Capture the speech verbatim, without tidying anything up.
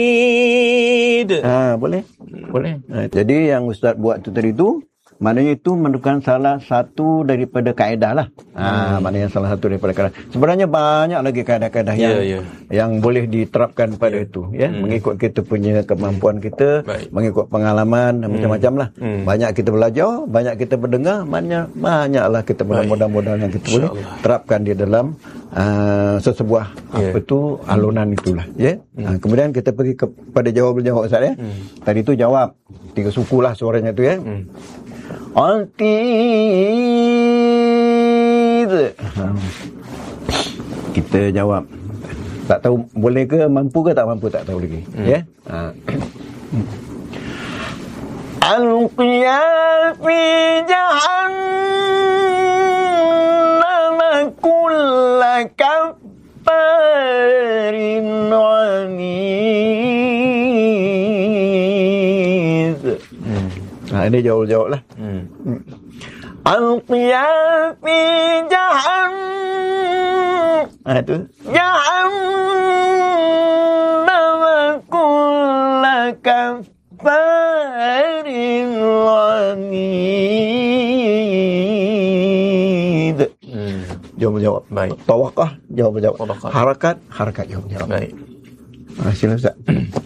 Ha, boleh. Boleh. Ha, jadi yang Ustaz buat tu tadi tu, maknanya itu merupakan salah satu daripada kaedah lah. Ha, hmm. Maknanya salah satu daripada kaedah. Sebenarnya banyak lagi kaedah-kaedah yang yeah, yeah. yang boleh diterapkan pada yeah. itu. Ya, hmm. mengikut kita punya kemampuan kita, Baik. mengikut pengalaman dan hmm. macam-macam lah. Hmm. Banyak kita belajar, banyak kita mendengar, banyak banyaklah kita mudah-mudahan yang kita boleh terapkan di dalam uh, sesebuah yeah. apa tu alunan itulah. Ya. Hmm. Ha, kemudian kita pergi kepada jawab-jawab Ustaz ya. Hmm. Tadi tu jawab tiga suku lah suaranya tu ya. Hmm. Altid. Kita jawab. Tak tahu boleh ke, mampu ke tak mampu, tak tahu lagi. Hmm. Ya. Ha. Alqiya fi jahannam kulla kaffarin anid. Ha, ini jawab-jawab lah. Hmm. Alqiya fi jahannam. Ha, itu. Jahannam kulla kaffarin anid. Hmm. Jawab-jawab. Baik. Tawakah, jawab-jawab. Harakat, harakat, jawab-jawab. Baik. Ha, sila Ustaz.